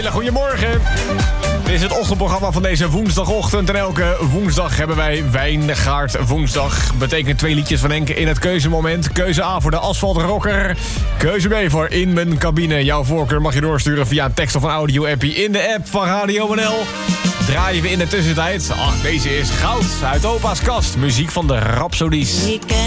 hele goede morgen. Dit is het ochtendprogramma van deze woensdagochtend. En elke woensdag hebben wij Wijngaard Woensdag. Betekent 2 liedjes van Henk in het keuzemoment. Keuze A voor de asfaltrocker. Keuze B voor In Mijn Cabine. Jouw voorkeur mag je doorsturen via een tekst of een audio-appie in de app van Radio NL. Draaien we in de tussentijd. Ach, deze is goud uit opa's kast. Muziek van de Rhapsodies. Ik ken